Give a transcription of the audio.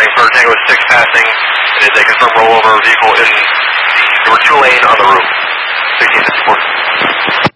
warning for Tango 6 passing. It is a confirmed rollover vehicle in the number 2 lane on the roof. 1654.